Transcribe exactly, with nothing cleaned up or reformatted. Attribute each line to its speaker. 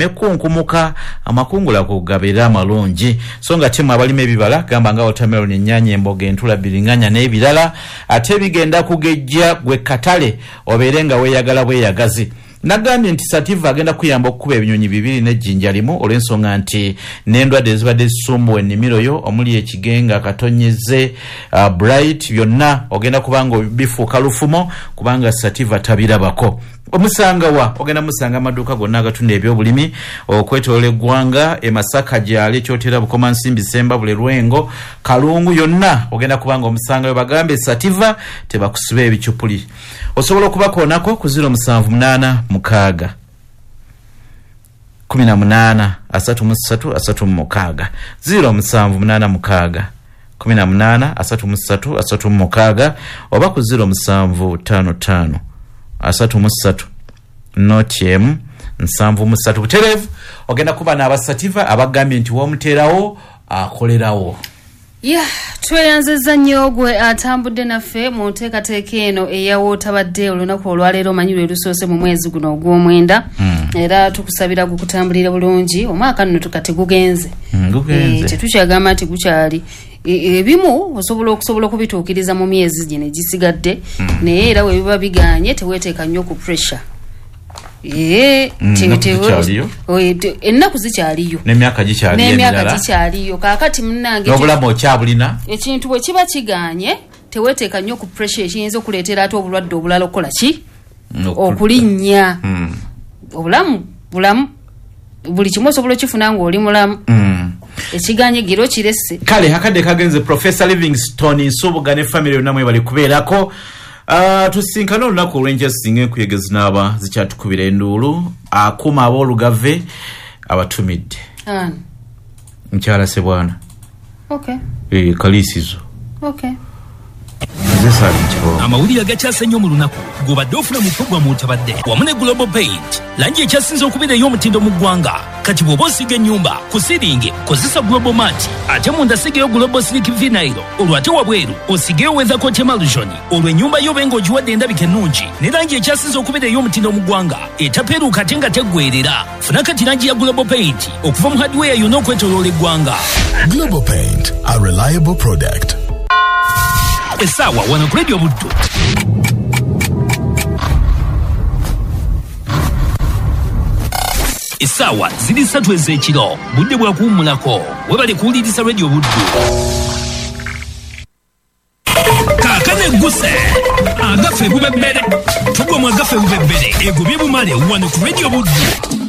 Speaker 1: ameekunkumuka amakungula kugabira amalungi so nga timu abalima ebibala gamba nga watermelon ennyanya emboga entula biringanya n'ebirala ate bigenda kugejja gwe katale obeere nga weeyagala bweyagazi. Nagambye nti Sativa agenda kuyamba okukuba ebinyonyi bibiri n'ejjinja limu olw'ensonga nti n'endwadde ezibadde zisumbuwa ennimiro yo omuli ekigenga akatonyeze uh, bright byonna ogenda kubanga bifuuka lufumo kubanga Sativa tabirabako. Omusanga wa ogenda musanga amaduuka gonna agatunda ebyobulimi okwetoola eggwanga e Masaka gyali ekyotera Bukoma Nsimbi Semba bule Lwengo Kalungu yonna ogenda kubanga omusanga we bagambe Sativa tebakusiba ebicyupuli. Osobola okubakoonako ku zero musanvu munaana mukaaga kumi na munaana asatu mu ssatu asatu mu mukaaga zero musanvu munaana mukaaga kumi na munaana asatu mu ssatu asatu mu mukaaga oba ku zero musanvu ttaano ttaano asatu mu ssatu notiem nsanvu mu ssatu butereevu ogenda kuba n'abasativa abagambye nti w'omuteerawo akolerawo.
Speaker 2: Yeah, tweyanzizza nnyo gwe atambudde naffe mu nteekateeka eno eyawootabadde olunaku olwaleero omanyi lwe lusoose mu mwezi guno ogw'omwenda mm. era tukusabira gukutambulira bulungi omwaka nno tukate gugenze
Speaker 1: mm,
Speaker 2: e, tetukyagamba nti gukyali ebimu e, osobola okusobola okubituukiriza mu myezi gino gisigadde mm. naye era we biba biganye teweeteeka nnyo ku pressure. Eh,
Speaker 1: tewe
Speaker 2: ennaku zikyaliyo
Speaker 1: n'emyaka gikyaliyo
Speaker 2: n'emyaka gikyaliyo kaakati munnange
Speaker 1: n'obulamu okyabulina
Speaker 2: ekintu bwe kiba kiganye teweeteeka nnyo ku pressure ekiyinza okuleetera ate obulwadde obulala okukola ki okulinnya mm. obulamu bulamu buli kimu osobola okifuna ng'oli mulamu mm. ekiganye giro kiresse
Speaker 1: kale akadde kagenze Professor Livingstone Nsubuga ne family yonna mwe bali kubeerako. Uh, tusinkana olunaku olw'enkya singa enkuyegezi n'aba zikyatukubira enduulu akuma ab'olugave abatumidde
Speaker 2: uh.
Speaker 1: nkyala Sebwana
Speaker 2: okay.
Speaker 1: e, Kalisizo
Speaker 2: okay.
Speaker 3: amawulire agakyase nnyo mu lunaku gobadde ofuna mu programu otabadde wamu ne Global Paint langi ekyasinze okubeera ey'omutindo mu ggwanga kati bw'oba osiga ennyumba ku siringi kozesa Global Mat ate munda sigeyo Global Slick Vinyl olwo ate wabweru osigeyo Weather Coat Emulsion olwo ennyumba yo benga ogiwadde endabika ennungi ne langi ekyasinze okubeera ey'omutindo mu ggwanga etapeeruuka ate nga teggwerera funa kati langi ya Global Paint okuva mu hardware yonna okwetooloola eggwanga.
Speaker 4: Global Paint, a reliable product.
Speaker 3: Esawa wana ku Radio Buddu. Esawa ziri ssatu ez'ekiro budde bwa kuwummulako webale kuwuliriza Radio Buddu. Kaakane egguse agafe bubebbere tugwa mu agafe bubebbere egobye bumale wano ku Radio Buddu.